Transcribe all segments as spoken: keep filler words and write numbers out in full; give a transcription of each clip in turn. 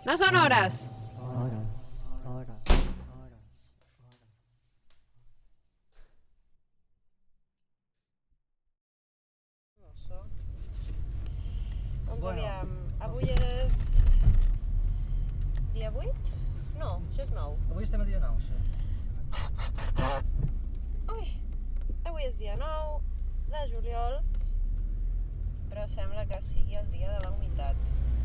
No són hores! Hores, hores, hores. Doncs Bueno. aviam, avui és... dia vuit? No, això és nou. Avui estem a dia nou, sí. Ui, avui és dia nou de juliol, però sembla que sigui el dia de la humitat.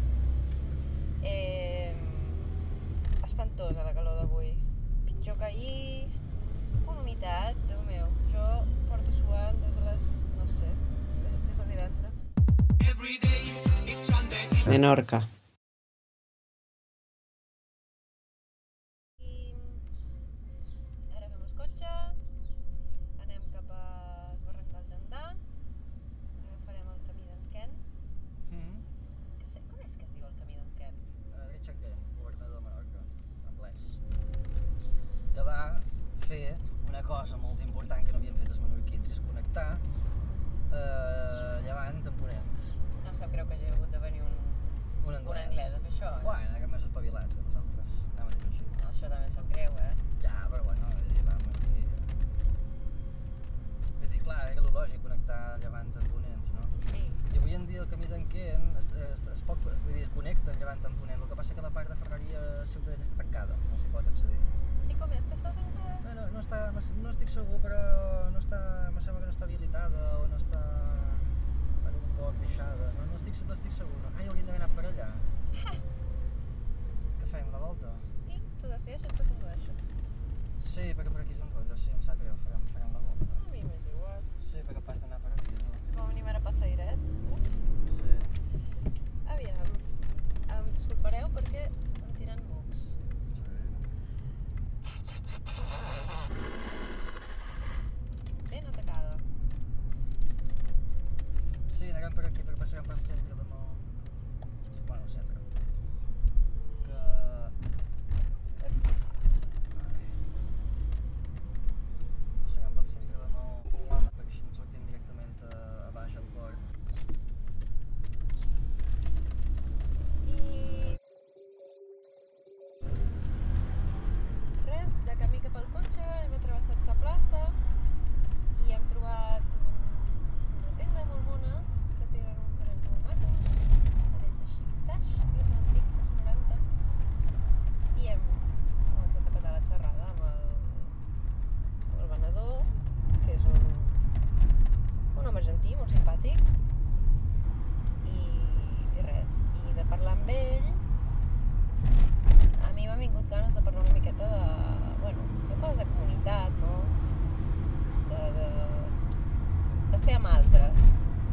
Eh, espantosa la calor d'avui. Pitjor que ahir. Una humitat, Déu meu. Jo porto suant des de les... no sé, des, des de divendres. Menorca. I ara agafem el cotxe, anem cap a Esbarranc del Jandà, agafarem el camí d'en Ken. Mm. Que sé, com és que es diu el camí d'en Ken? Uh, Richard Ken, governador de Menorca, anglès, que va fer una cosa molt important que no havien fet els menorquins, que és connectar eh, Llevant amb Ponent. No em sap greu que hagi hagut de venir un, Un anglès. un anglès a fer això, eh? Bueno, que més espavilats que nosaltres, anem a dir així. No, això també em sap greu, eh? Ja, però bueno, vull dir, vam aquí... Vull dir, clar, era lo lògic connectar Llevant amb Ponent, no? Sí. I avui en dia el camí d'en Ken es, es, es pot, vull dir, es connecta Llevant amb Ponent, el que passa que la part de Ferreria Ciutadella està tancada, no s'hi pot accedir. I com és que està tancada? No, no, no, està, no estic segur, però no està, em sembla que no està habilitada o no està per un poc deixada, no, no, estic, no estic segur. No. Ai, hauríem d'haver anat per allà. Què fem, la volta? I tu decideixes, tu condueixes. Sí, perquè per aquí és un rotllo, sí, em sap greu, farem, farem la volta. A mi m'és igual. Sí, perquè pas d'anar per aquí, no? Com venim ara a Passairet. Uf. Sí. Aviam, em disculpareu perquè se sentiran mocs. Ben atacada. Sí, anirem per aquí, perquè passarem pel centre de Mo... Bueno, el centre. Que... Ai. Passarem pel centre de Mo... perquè així ens sortim directament a, a baix al port. I... res, de camí cap al cotxe, hem atravessat la plaça i hem trobat un, una tenda molt mona que tenen uns arenys molt macos, arenys així vintage, que són antics, dels noranta, i hem començat a petar la xerrada amb el, amb el venedor, que és un, un home argentí molt simpàtic, i, i res, i de parlar amb ell a mi m'ha vingut ganes de parlar una miqueta de, bueno, de coses de comunitat, no? De, de, de fer amb altres.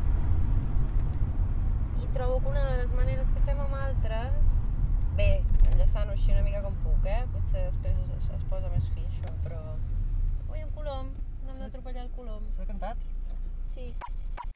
I trobo que una de les maneres que fem amb altres, bé, enllaçant-ho així una mica com puc, eh? Potser després es, es posa més fi això, però... Ui, un colom, no hem d'atropellar el colom. S'ha cantat? Sí.